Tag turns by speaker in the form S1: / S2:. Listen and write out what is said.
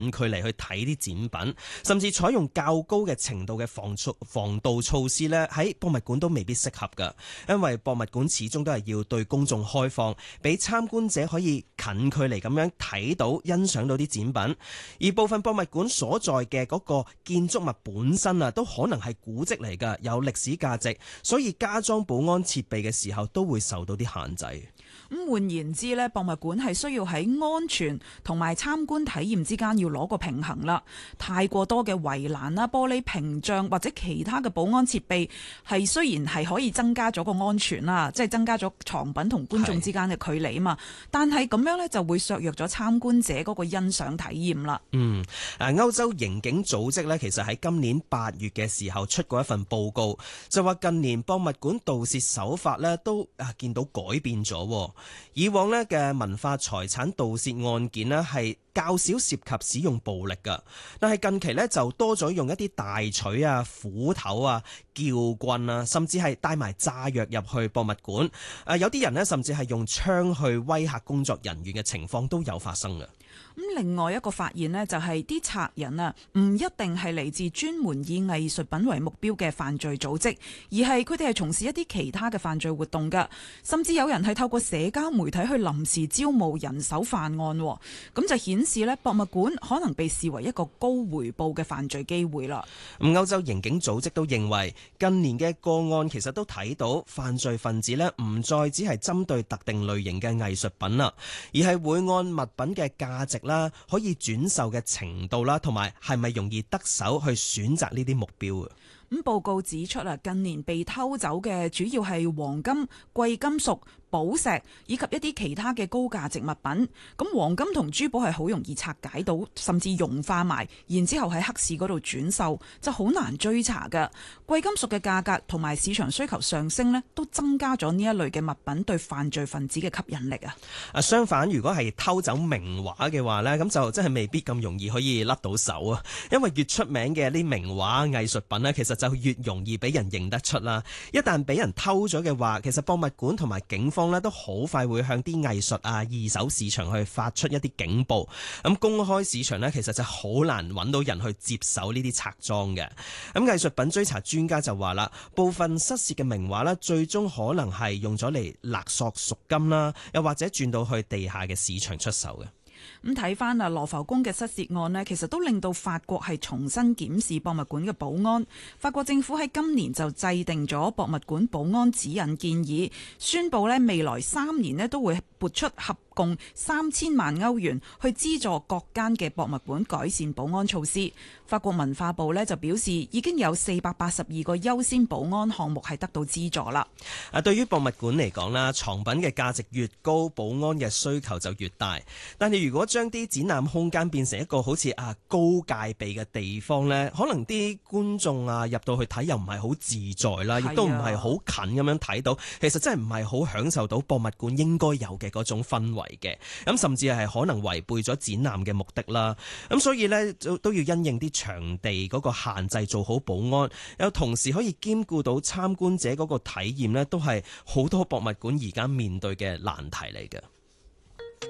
S1: 距離去睇啲展品，甚至採用較高嘅程度嘅防盜措施呢，喺博物館都未必適合㗎，因為博物館始終都係要對公眾開放，俾參觀者可以近距離咁樣睇到、欣賞到啲展品。而部分博物館所在嘅嗰個建築物本身啊，都可能係古蹟嚟㗎，有歷史價值，所以加裝保安設備嘅時候都會受到啲限制。
S2: 咁換言之咧，博物館係需要喺安全同埋參觀體驗之間要攞個平衡啦。太過多嘅圍欄啦、玻璃屏障或者其他嘅保安設備，係雖然係可以增加咗個安全啦，即係增加咗藏品同觀眾之間嘅距離啊嘛，但係咁樣咧就會削弱咗參觀者嗰個欣賞體驗啦。
S1: 歐洲刑警組織咧，其實喺今年8月嘅時候出過一份報告，就話近年博物館盜竊手法咧都見到改變咗。以往呢嘅文化財產盜竊案件呢係較少涉及使用暴力㗎，但係近期呢就多咗用一啲大錘啊、斧頭啊、撬棍啊，甚至係帶埋炸藥入去博物館。有啲人呢甚至係用槍去威嚇工作人員嘅情況都有發生嘅。
S2: 咁另外一個發現呢，就係啲賊人啊，唔一定係嚟自專門以藝術品為目標嘅犯罪組織，而係佢哋係從事一啲其他嘅犯罪活動㗎。甚至有人係透過社交媒體去臨時招募人手犯案，咁就顯示呢，博物館可能被視為一個高回報嘅犯罪機會啦。
S1: 歐洲刑警組織都認為近年嘅個案其實都睇到犯罪分子呢唔再只係針對特定類型嘅藝術品啦，而係會按物品嘅價值啦，可以轉售嘅程度啦，同埋係咪容易得手去選擇呢啲目標啊。
S2: 咁報告指出啊，近年被偷走嘅主要係黃金、貴金屬、寶石以及一啲其他嘅高價值物品。咁黃金同珠寶係好容易拆解到，甚至融化埋，然之後喺黑市嗰度轉售，就好難追查㗎。貴金屬嘅價格同埋市場需求上升呢，都增加咗呢一類嘅物品對犯罪分子嘅吸引力啊。
S1: 相反，如果係偷走名畫嘅話呢，咁就真係未必咁容易可以甩到手啊。因為越出名嘅啲名畫藝術品呢，其實就越容易俾人認得出啦。一旦俾人偷咗嘅話，其實博物館同埋警方呢都好快會向啲藝術啊、二手市場去發出一啲警報。咁公開市場呢，其實就好難揾到人去接手呢啲賊贓嘅。咁藝術品追查專家就話啦，部分失竊嘅名畫呢，最終可能係用咗嚟勒索贖金啦，又或者轉到去地下嘅市場出售嘅。
S2: 咁睇翻啊，羅浮宮嘅失竊案呢，其實都令到法國係重新檢視博物館嘅保安。法國政府喺今年就制定咗博物館保安指引建議，宣布呢未來3年呢都會撥出合共3000萬歐元去資助各間嘅博物館改善保安措施。法國文化部呢就表示，已經有482個優先保安項目係得到資助啦。
S1: 對於博物館嚟講啦，藏品嘅價值越高，保安嘅需求就越大。但係如果將啲展覽空間變成一個好似高戒備嘅地方呢，可能啲觀眾入到去睇又唔係好自在啦，亦都唔係好近咁樣睇到，其實真係唔係好享受到博物館應該有嘅嗰種氛圍嘅。咁甚至係可能違背咗展覽嘅目的啦。咁所以呢，都要因應啲場地嗰個限制做好保安，有同時可以兼顧到參觀者嗰個體驗呢，都係好多博物館而家面對嘅難題嚟嘅。